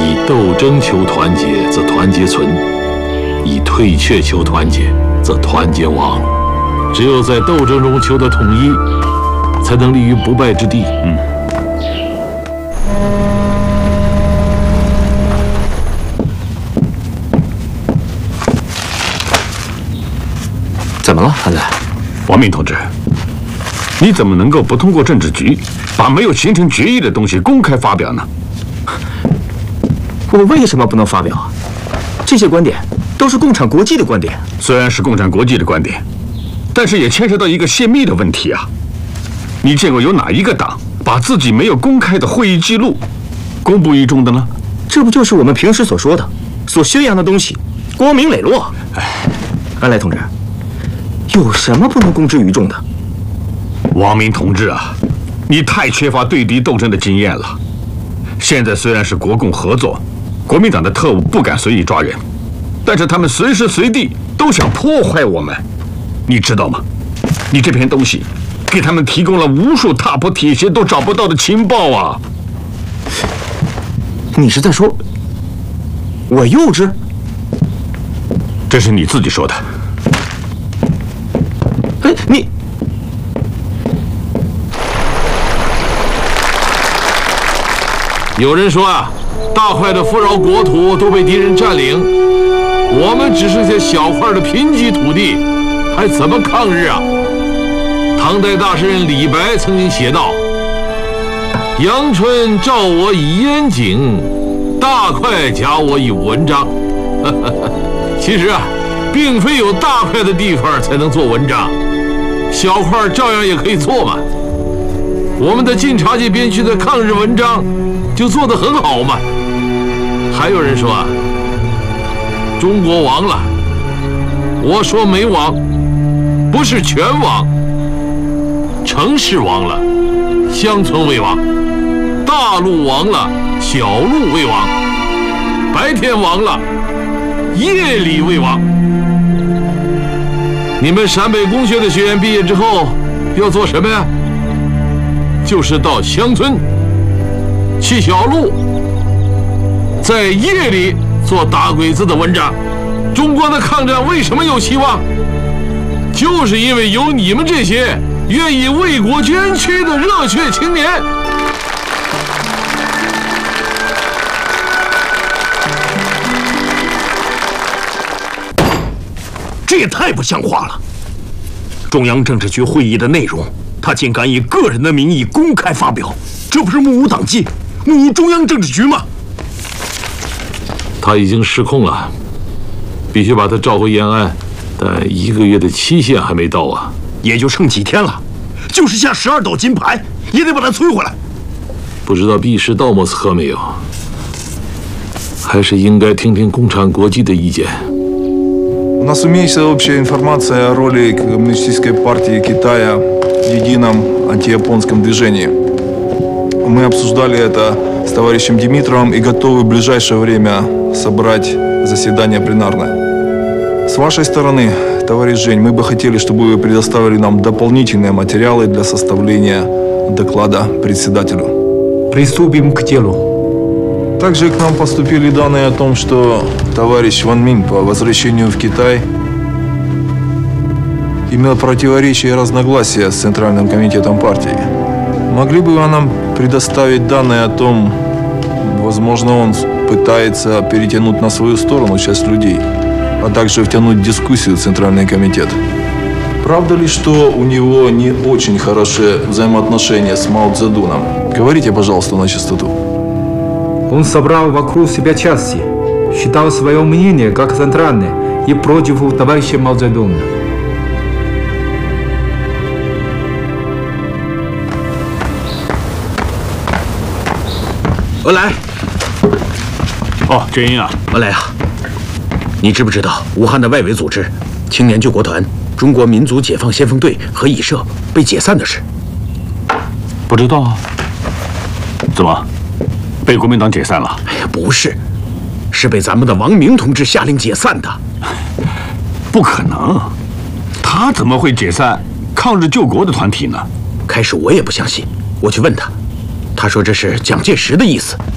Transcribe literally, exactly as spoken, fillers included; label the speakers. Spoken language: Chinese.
Speaker 1: 以斗争求团结，则团结存；以退却求团结，则团结亡。只有在斗争中求得统一，才能立于不败之地。嗯。
Speaker 2: 怎么了，韩来？
Speaker 3: 王明同志，你怎么能够不通过政治局，把没有形成决议的东西公开发表呢？
Speaker 2: 我为什么不能发表啊？这些观点都是共产国际的观点。
Speaker 3: 虽然是共产国际的观点，但是也牵涉到一个泄密的问题啊！你见过有哪一个党把自己没有公开的会议记录公布于众的呢？
Speaker 2: 这不就是我们平时所说的、所宣扬的东西，光明磊落。哎，安来同志，有什么不能公之于众的？
Speaker 3: 王明同志啊，你太缺乏对敌斗争的经验了。现在虽然是国共合作，国民党的特务不敢随意抓人，但是他们随时随地都想破坏我们，你知道吗？你这篇东西给他们提供了无数踏破铁鞋都找不到的情报啊！
Speaker 2: 你是在说我幼稚？
Speaker 3: 这是你自己说的。
Speaker 2: 哎，你
Speaker 1: 有人说啊，大块的富饶国土都被敌人占领，我们只剩下小块的贫瘠土地，还怎么抗日啊？唐代大诗人李白曾经写道：“阳春照我以烟景，大块夹我以文章。”其实啊，并非有大块的地方才能做文章，小块照样也可以做嘛。我们的晋察冀边区的抗日文章就做得很好嘛。还有人说啊，中国亡了，我说没亡，不是全亡，城市亡了，乡村未亡；大陆亡了，小陆未亡；白天亡了，夜里未亡。你们陕北工学的学员毕业之后要做什么呀？就是到乡村去小路，在夜里做打鬼子的文章。中国的抗战为什么有希望？就是因为有你们这些愿意为国捐躯的热血青年。
Speaker 4: 这也太不像话了！中央政治局会议的内容，他竟敢以个人的名义公开发表，这不是目无党纪、目无中央政治局吗？
Speaker 1: 他已经失控了，必须把他召回延安，但一个月的期限还没到啊，
Speaker 4: 也就剩几天了，就是下十二道金牌，也得把他摧回来。
Speaker 1: 不知道毕氏到莫斯科没有？还是应该听听共产国际的意见。
Speaker 5: У нас имеется общая информация о роли Коммунистической партии Китая в едином антияпонском движении. Мы обсуждали это с товарищем Димитровым и готовы в ближайшее время собрать заседание пленарное. С вашей стороны, товарищ Жень, мы бы хотели, чтобы вы предоставили нам дополнительные материалы для составления доклада председателю.
Speaker 6: Приступим к делу.
Speaker 5: Также к нам поступили данные о том, что товарищ Ван Минь по возвращению в Китай имел противоречия и разногласия с Центральным комитетом партии. Могли бы вы нам предоставить данные о том, возможно, он пытается перетянуть на свою сторону часть людей, а также втянуть в дискуссию Центральный комитет? Правда ли, что у него не очень хорошие взаимоотношения с Мао Цзэдуном? Говорите, пожалуйста, на чистоту.
Speaker 6: Он собрал вокруг себя части, считал свое мнение как центральное и против товарища Мао Цзэдуна.
Speaker 2: 恩来，
Speaker 3: 哦，振英啊，
Speaker 2: 恩来啊，你知不知道武汉的外围组织青年救国团、中国民族解放先锋队和以社被解散的事？
Speaker 3: 不知道啊。怎么？被国民党解散了？
Speaker 2: 哎呀，不是，是被咱们的王明同志下令解散的。
Speaker 3: 不可能，他怎么会解散抗日救国的团体呢？
Speaker 2: 开始我也不相信，我去问他，他说这是蒋介石的意思。